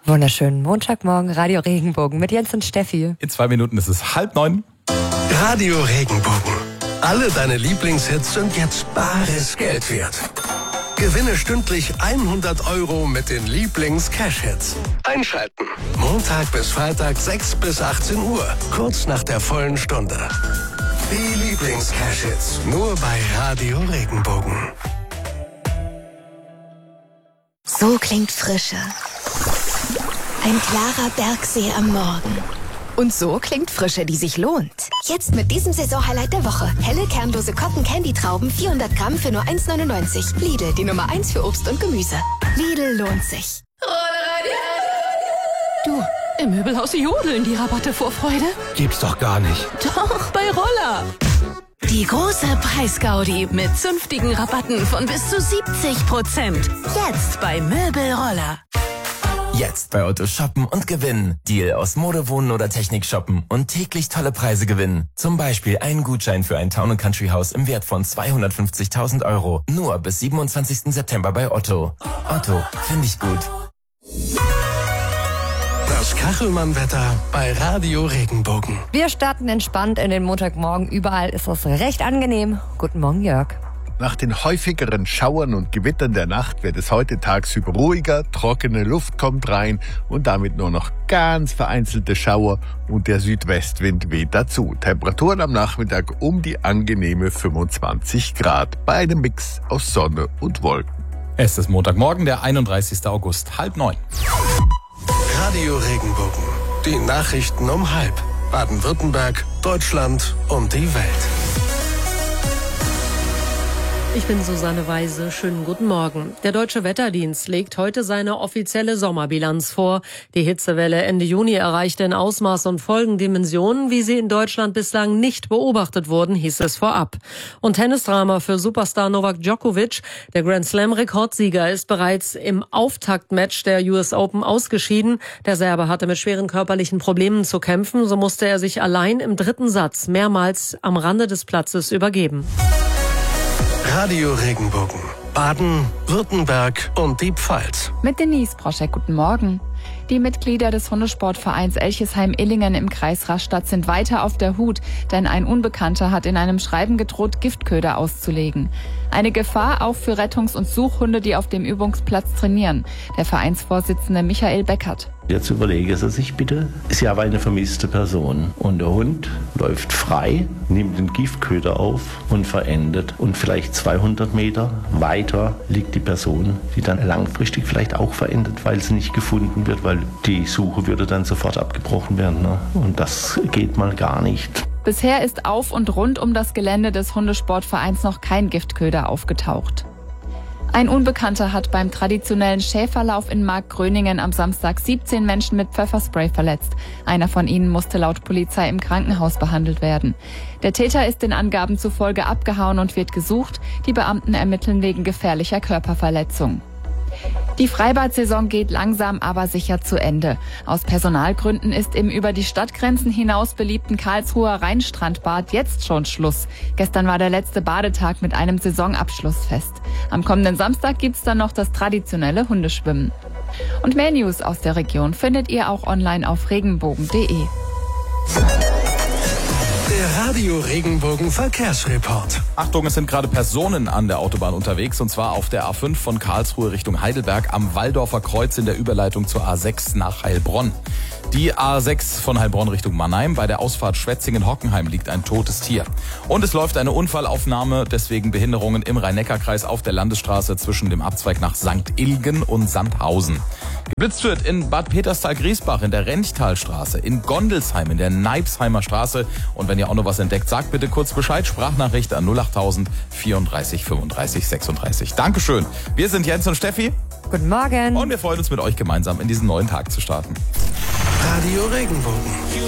Wunderschönen Montagmorgen, Radio Regenbogen mit Jens und Steffi. In 2 Minuten ist es 8:30. Radio Regenbogen. Alle deine Lieblingshits sind jetzt bares Geld wert. Gewinne stündlich 100 € mit den Lieblings-Cash-Hits. Einschalten. Montag bis Freitag 6 bis 18 Uhr. Kurz nach der vollen Stunde. Die Lieblings-Cash-Hits. Nur bei Radio Regenbogen. So klingt Frische. Ein klarer Bergsee am Morgen. Und so klingt Frische, die sich lohnt. Jetzt mit diesem Saisonhighlight der Woche. Helle, kernlose Cotton-Candy-Trauben, 400 Gramm für nur 1,99. Lidl, die Nummer 1 für Obst und Gemüse. Lidl lohnt sich. Du, im Möbelhaus jodeln die Rabatte vor Freude. Gibt's doch gar nicht. Doch, bei Roller. Die große Preisgaudi mit zünftigen Rabatten von bis zu 70%. Jetzt bei Möbelroller. Jetzt bei Otto shoppen und gewinnen. Deal aus Mode, Wohnen oder Technik shoppen und täglich tolle Preise gewinnen. Zum Beispiel einen Gutschein für ein Town & Country Haus im Wert von 250.000 €. Nur bis 27. September bei Otto. Otto, finde ich gut. Das Kachelmann-Wetter bei Radio Regenbogen. Wir starten entspannt in den Montagmorgen. Überall ist es recht angenehm. Guten Morgen, Jörg. Nach den häufigeren Schauern und Gewittern der Nacht wird es heute tagsüber ruhiger, trockene Luft kommt rein und damit nur noch ganz vereinzelte Schauer und der Südwestwind weht dazu. Temperaturen am Nachmittag um die angenehme 25 Grad bei einem Mix aus Sonne und Wolken. Es ist Montagmorgen, der 31. August, 8:30. Radio Regenbogen. Die Nachrichten um 12:30. Baden-Württemberg, Deutschland und die Welt. Ich bin Susanne Weise. Schönen guten Morgen. Der Deutsche Wetterdienst legt heute seine offizielle Sommerbilanz vor. Die Hitzewelle Ende Juni erreichte in Ausmaß und Folgendimensionen, wie sie in Deutschland bislang nicht beobachtet wurden, hieß es vorab. Und Tennisdrama für Superstar Novak Djokovic. Der Grand Slam-Rekordsieger ist bereits im Auftaktmatch der US Open ausgeschieden. Der Serbe hatte mit schweren körperlichen Problemen zu kämpfen. So musste er sich allein im 3. Satz mehrmals am Rande des Platzes übergeben. Radio Regenbogen. Baden, Württemberg und die Pfalz. Mit Denise Broschek, guten Morgen. Die Mitglieder des Hundesportvereins Elchesheim-Illingen im Kreis Rastatt sind weiter auf der Hut, denn ein Unbekannter hat in einem Schreiben gedroht, Giftköder auszulegen. Eine Gefahr auch für Rettungs- und Suchhunde, die auf dem Übungsplatz trainieren. Der Vereinsvorsitzende Michael Beckert. Jetzt überlege Sie sich bitte, ist ja aber eine vermisste Person und der Hund läuft frei, nimmt den Giftköder auf und verendet und vielleicht 200 Meter weiter liegt die Person, die dann langfristig vielleicht auch verendet, weil sie nicht gefunden wird, weil die Suche würde dann sofort abgebrochen werden, ne? Und das geht mal gar nicht. Bisher ist auf und rund um das Gelände des Hundesportvereins noch kein Giftköder aufgetaucht. Ein Unbekannter hat beim traditionellen Schäferlauf in Markgröningen am Samstag 17 Menschen mit Pfefferspray verletzt. Einer von ihnen musste laut Polizei im Krankenhaus behandelt werden. Der Täter ist den Angaben zufolge abgehauen und wird gesucht. Die Beamten ermitteln wegen gefährlicher Körperverletzung. Die Freibad-Saison geht langsam, aber sicher zu Ende. Aus Personalgründen ist im über die Stadtgrenzen hinaus beliebten Karlsruher Rheinstrandbad jetzt schon Schluss. Gestern war der letzte Badetag mit einem Saisonabschlussfest. Am kommenden Samstag gibt's dann noch das traditionelle Hundeschwimmen. Und mehr News aus der Region findet ihr auch online auf regenbogen.de. Der Radio Regenbogen Verkehrsreport. Achtung, es sind gerade Personen an der Autobahn unterwegs, und zwar auf der A5 von Karlsruhe Richtung Heidelberg am Walldorfer Kreuz in der Überleitung zur A6 nach Heilbronn. Die A6 von Heilbronn Richtung Mannheim. Bei der Ausfahrt Schwetzingen-Hockenheim liegt ein totes Tier. Und es läuft eine Unfallaufnahme, deswegen Behinderungen im Rhein-Neckar-Kreis auf der Landesstraße zwischen dem Abzweig nach St. Ilgen und Sandhausen. Geblitzt wird in Bad Peterstal-Griesbach, in der Renchtalstraße, in Gondelsheim, in der Neibsheimer Straße. Und wenn ihr auch noch was entdeckt, sagt bitte kurz Bescheid. Sprachnachricht an 08000 34 35 36. Dankeschön. Wir sind Jens und Steffi. Guten Morgen. Und wir freuen uns, mit euch gemeinsam in diesen neuen Tag zu starten. Radio Regenbogen.